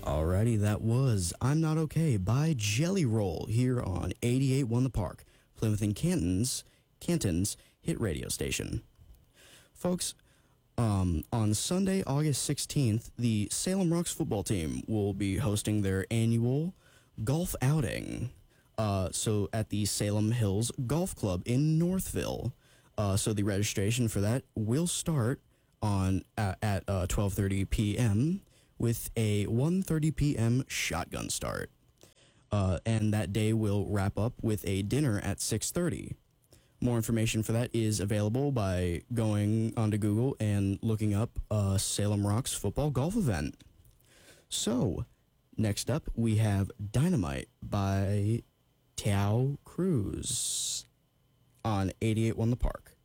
Alrighty, that was I'm Not Okay by Jelly Roll here on 88.1 The Park, Plymouth and Canton's hit radio station. Folks, on Sunday, August 16th, the Salem Rocks football team will be hosting their annual golf outing. So at the Salem Hills Golf Club in Northville. So the registration for that will start at 12:30 p.m. with a 1:30 p.m. shotgun start. And that day will wrap up with a dinner at 6:30. More information for that is available by going onto Google and looking up Salem Rocks football golf event. So, next up we have Dynamite by Tao Cruz on 88.1 The Park.